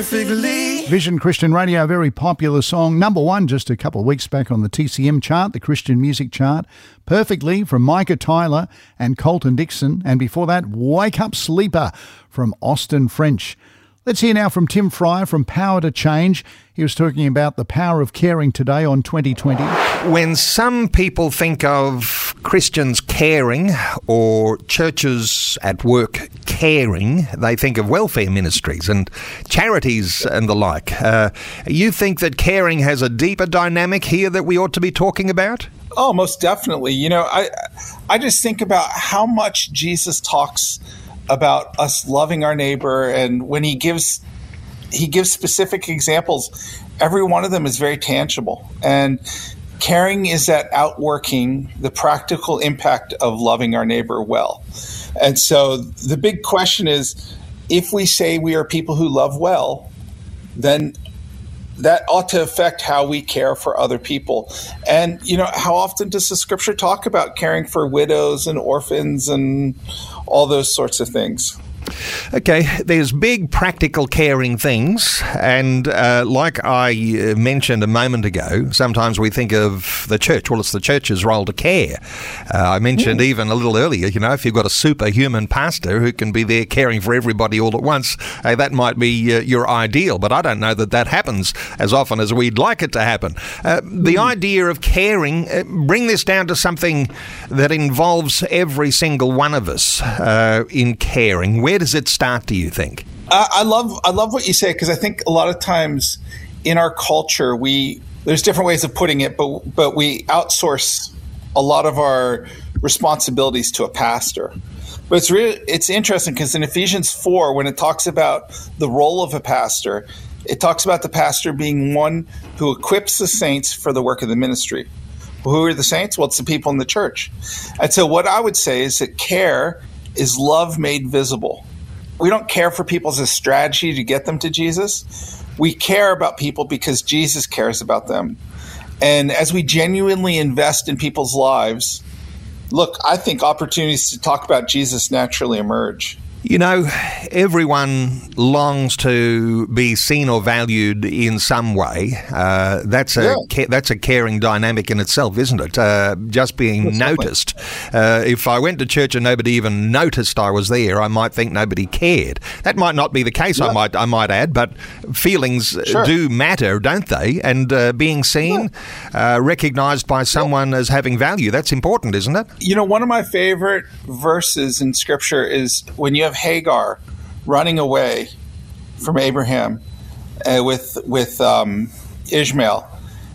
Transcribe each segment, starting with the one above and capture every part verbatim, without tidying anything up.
perfectly. Vision Christian Radio, a very popular song. Number one just a couple of weeks back on the T C M chart, the Christian Music Chart. Perfectly from Micah Tyler and Colton Dixon. And before that, Wake Up Sleeper from Austin French. Let's hear now from Tim Fryer from Power to Change. He was talking about the power of caring today on twenty twenty. When some people think of Christians caring or churches at work caring, they think of welfare ministries and charities and the like. Uh, you think that caring has a deeper dynamic here that we ought to be talking about? Oh, most definitely. You know, I I just think about how much Jesus talks about us loving our neighbor, and when he gives he gives specific examples, every one of them is very tangible. And caring is that outworking the practical impact of loving our neighbor well. And so the big question is, if we say we are people who love well, then that ought to affect how we care for other people. And, you know, how often does the scripture talk about caring for widows and orphans and all those sorts of things? Okay, there's big practical caring things, and uh, like I mentioned a moment ago, sometimes we think of the church. Well, it's the church's role to care. Uh, I mentioned mm. even a little earlier, you know, if you've got a superhuman pastor who can be there caring for everybody all at once, hey, that might be uh, your ideal, but I don't know that that happens as often as we'd like it to happen. Uh, the mm. idea of caring, uh, bring this down to something that involves every single one of us uh, in caring. Where does it start, do you think? I, I love I love what you say, because I think a lot of times in our culture, we there's different ways of putting it, but but we outsource a lot of our responsibilities to a pastor. But it's really it's interesting, because in Ephesians four, when it talks about the role of a pastor, it talks about the pastor being one who equips the saints for the work of the ministry. Well, who are the saints? Well, it's the people in the church. And so what I would say is that care is love made visible. We don't care for people as a strategy to get them to Jesus. We care about people because Jesus cares about them. And as we genuinely invest in people's lives, look, I think opportunities to talk about Jesus naturally emerge. You know, everyone longs to be seen or valued in some way. Uh, that's a yeah. ca- that's a caring dynamic in itself, isn't it? Uh, just being that's noticed. Uh, if I went to church and nobody even noticed I was there, I might think nobody cared. That might not be the case. Yeah. I might I might add, but feelings sure. do matter, don't they? And uh, being seen, yeah. uh, recognised by someone yeah. as having value, that's important, isn't it? You know, one of my favorite verses in Scripture is when you have Hagar running away from Abraham uh, with with um, Ishmael,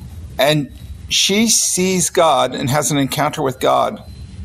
and she sees God and has an encounter with God,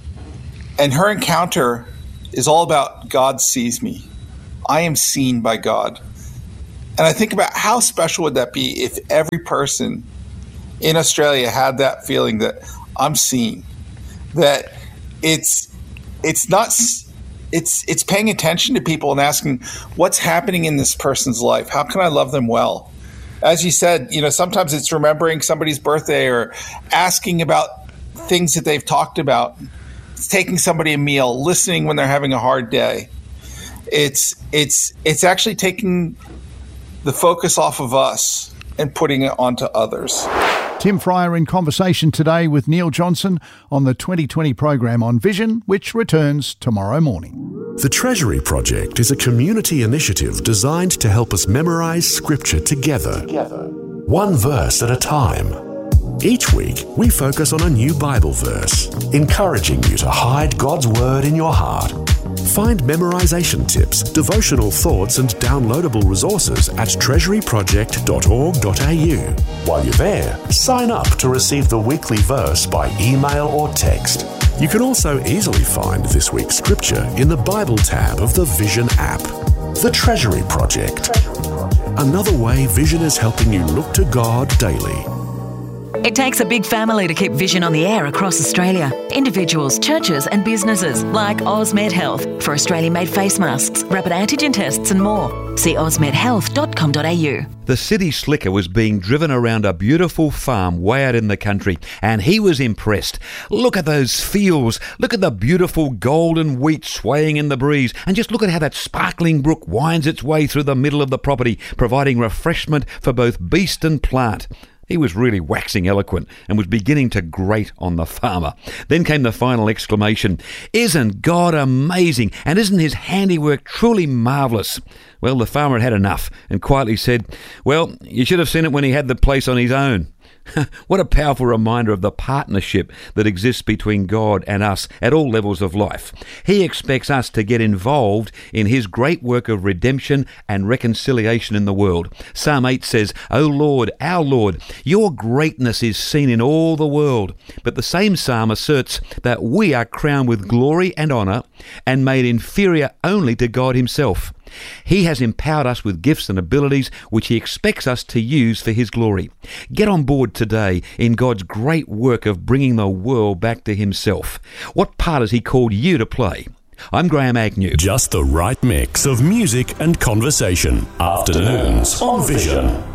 and her encounter is all about God sees me. I am seen by God. And I think about how special would that be if every person in Australia had that feeling that I'm seen, that it's it's not. It's it's paying attention to people and asking, what's happening in this person's life? How can I love them well? As you said, you know, sometimes it's remembering somebody's birthday or asking about things that they've talked about. It's taking somebody a meal, listening when they're having a hard day. It's it's it's actually taking the focus off of us and putting it onto others. Tim Fryer in conversation today with Neil Johnson on the twenty twenty program on Vision, which returns tomorrow morning. The Treasury Project is a community initiative designed to help us memorise Scripture together, together, one verse at a time. Each week, we focus on a new Bible verse, encouraging you to hide God's Word in your heart. Find memorization tips, devotional thoughts and downloadable resources at treasury project dot org dot a u. While you're there, sign up to receive the weekly verse by email or text. You can also easily find this week's scripture in the Bible tab of the Vision app. The Treasury Project. Another way Vision is helping you look to God daily. It takes a big family to keep Vision on the air across Australia. Individuals, churches and businesses like Osmed Health for Australian-made face masks, rapid antigen tests and more. See osmed health dot com dot a u. The city slicker was being driven around a beautiful farm way out in the country, and he was impressed. Look at those fields. Look at the beautiful golden wheat swaying in the breeze, and just look at how that sparkling brook winds its way through the middle of the property, providing refreshment for both beast and plant. He was really waxing eloquent and was beginning to grate on the farmer. Then came the final exclamation, "Isn't God amazing, and isn't his handiwork truly marvellous?" Well, the farmer had had enough and quietly said, "Well, you should have seen it when he had the place on his own." What a powerful reminder of the partnership that exists between God and us at all levels of life. He expects us to get involved in his great work of redemption and reconciliation in the world. Psalm eight says, "O Lord, our Lord, your greatness is seen in all the world." But the same psalm asserts that we are crowned with glory and honour and made inferior only to God himself. He has empowered us with gifts and abilities which he expects us to use for his glory. Get on board today in God's great work of bringing the world back to himself. What part has he called you to play? I'm Graham Agnew. Just the right mix of music and conversation. Afternoons on Vision.